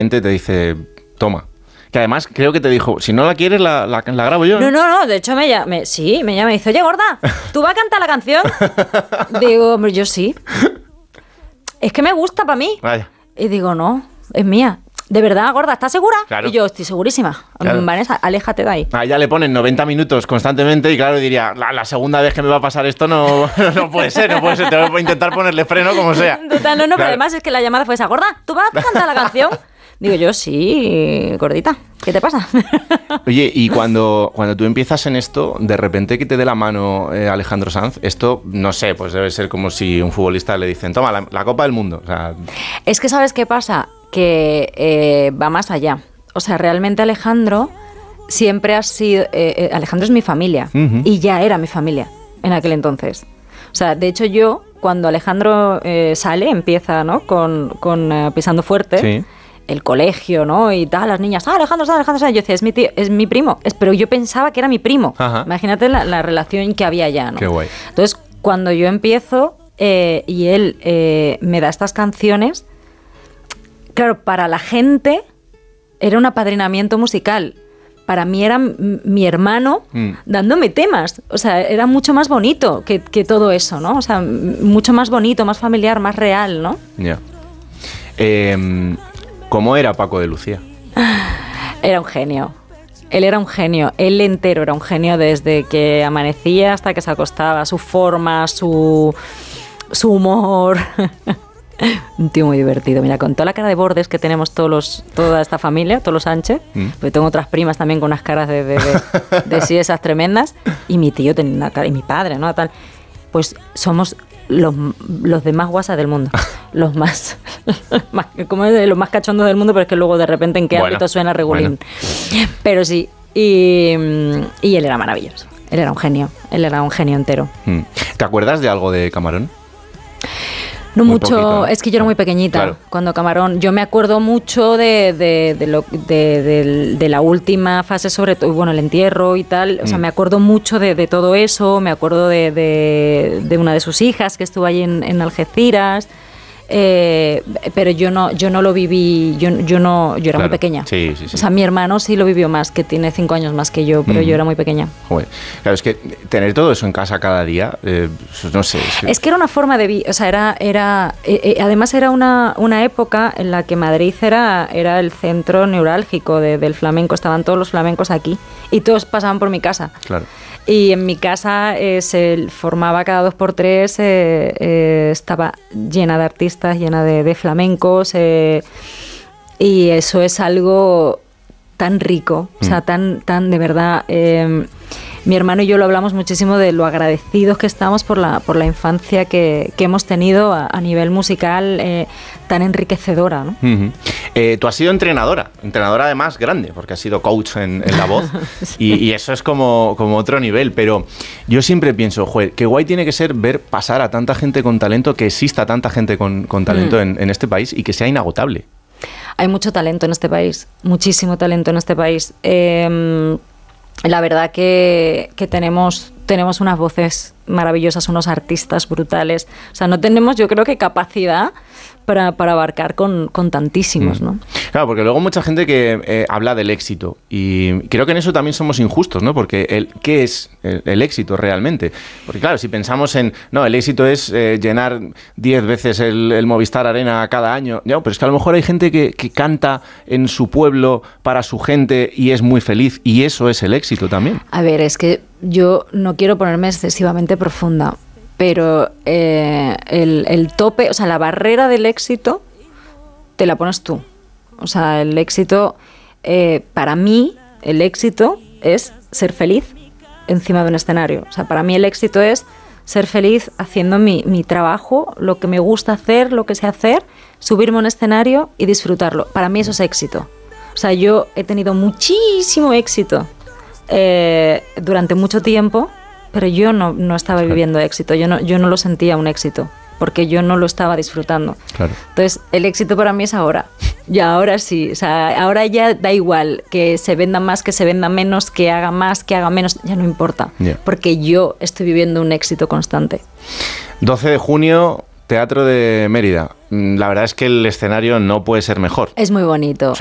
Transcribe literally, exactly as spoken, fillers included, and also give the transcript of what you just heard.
te dice, toma. Que además creo que te dijo, si no la quieres, la, la, la grabo yo. No, no, no, de hecho me llama, sí, me llama y dice, oye, gorda, ¿tú vas a cantar la canción? Digo, hombre, yo sí. Es que me gusta para mí. Vaya. Y digo, no, es mía. De verdad, gorda, ¿estás segura? Claro. Y yo, estoy segurísima. Claro. Vanessa, aléjate de ahí. Ah, ya le ponen noventa minutos constantemente y claro, diría, la, la segunda vez que me va a pasar esto no, no puede ser, no puede ser, tengo que intentar ponerle freno como sea. Total, no, no, Claro. pero además es que la llamada fue esa, gorda, ¿tú vas a cantar la canción? Digo yo, sí, gordita, ¿qué te pasa? Oye, y cuando, cuando tú empiezas en esto, de repente que te dé la mano eh, Alejandro Sanz, esto, no sé, pues debe ser como si un futbolista le dicen, toma, la, la Copa del Mundo. O sea, Es que ¿sabes qué pasa? Que eh, va más allá. O sea, realmente Alejandro siempre ha sido... Eh, eh, Alejandro es mi familia, uh-huh. y ya era mi familia en aquel entonces. O sea, de hecho yo, cuando Alejandro eh, sale, empieza, ¿no? Con, con uh, Pisando Fuerte... Sí. El colegio, ¿no? Y tal, las niñas, ah, Alejandro, Alejandro, Alejandro. Yo decía, es mi tío, es mi primo. Es, pero yo pensaba que era mi primo. Ajá. Imagínate la, la relación que había ya, ¿no? Qué guay. Entonces, cuando yo empiezo eh, y él eh, me da estas canciones, claro, para la gente era un apadrinamiento musical. Para mí era m- mi hermano mm. dándome temas. O sea, era mucho más bonito que, que todo eso, ¿no? O sea, m- mucho más bonito, más familiar, más real, ¿no? Ya. Yeah. Eh, ¿Cómo era Paco de Lucía? Era un genio. Él era un genio. Él entero era un genio desde que amanecía hasta que se acostaba. Su forma, su, su humor. Un tío muy divertido. Mira, con toda la cara de bordes que tenemos todos los, toda esta familia, todos los Sánchez, mm. porque tengo otras primas también con unas caras de, de, de, de sí, esas tremendas, y mi tío tenía una cara, y mi padre, ¿no? Tal. Pues somos los, los de más guasa del mundo. Los más, más como es de los más cachondos del mundo, pero es que luego de repente en qué bueno, ámbito suena regulín. Bueno. Pero sí, y, y él era maravilloso. Él era un genio, él era un genio entero. ¿Te acuerdas de algo de Camarón? No muy mucho, poquito, ¿no? Es que yo era muy pequeñita claro. cuando Camarón. Yo me acuerdo mucho de, de, de, lo, de, de, de la última fase, sobre todo, bueno, el entierro y tal. O sea, mm. me acuerdo mucho de, de todo eso. Me acuerdo de, de, de una de sus hijas que estuvo allí en, en Algeciras. Eh, pero yo no, yo no lo viví, yo, yo no, yo era claro. muy pequeña. Sí, sí, sí. O sea, mi hermano sí lo vivió más, que tiene cinco años más que yo, pero mm. yo era muy pequeña. Joder. Claro, es que tener todo eso en casa cada día, eh, no sé. Es que... es que era una forma de vivir, o sea, era, era, eh, eh, además era una, una época en la que Madrid era, era el centro neurálgico de, del flamenco, estaban todos los flamencos aquí y todos pasaban por mi casa. Claro. Y en mi casa eh, se formaba cada dos por tres, eh, eh, estaba llena de artistas, llena de, de flamencos, eh, y eso es algo tan rico, mm. o sea, tan, tan de verdad. Eh, mi hermano y yo lo hablamos muchísimo de lo agradecidos que estamos por la, por la infancia que, que hemos tenido a, a nivel musical eh, tan enriquecedora, ¿no? Uh-huh. Eh, tú has sido entrenadora, entrenadora además grande, porque has sido coach en, en La Voz, sí. y, y eso es como, como otro nivel, pero yo siempre pienso, joder, qué guay tiene que ser ver pasar a tanta gente con talento, que exista tanta gente con, con talento mm. en, en este país y que sea inagotable. Hay mucho talento en este país, muchísimo talento en este país. Eh, La verdad que, que tenemos, tenemos unas voces maravillosas, unos artistas brutales. O sea, no tenemos, yo creo que capacidad para, para abarcar con, con tantísimos, ¿no? Claro, porque luego mucha gente que eh, habla del éxito y creo que en eso también somos injustos, ¿no? Porque el, ¿qué es el, el éxito realmente? Porque claro, si pensamos en, no, el éxito es eh, llenar diez veces el, el Movistar Arena cada año, no, pero es que a lo mejor hay gente que, que canta en su pueblo para su gente y es muy feliz y eso es el éxito también. A ver, es que yo no quiero ponerme excesivamente profunda, pero eh, el, el tope, o sea, la barrera del éxito te la pones tú. O sea, el éxito, eh, para mí, el éxito es ser feliz encima de un escenario. O sea, para mí el éxito es ser feliz haciendo mi, mi trabajo, lo que me gusta hacer, lo que sé hacer, subirme a un escenario y disfrutarlo. Para mí eso es éxito. O sea, yo he tenido muchísimo éxito eh, durante mucho tiempo, pero yo no, no estaba viviendo éxito, yo no, yo no lo sentía un éxito, porque yo no lo estaba disfrutando. Claro. Entonces, el éxito para mí es ahora. Y ahora sí, o sea, ahora ya da igual que se venda más, que se venda menos, que haga más, que haga menos, ya no importa, yeah. porque yo estoy viviendo un éxito constante. doce de junio, Teatro de Mérida. La verdad es que el escenario no puede ser mejor. Es muy bonito.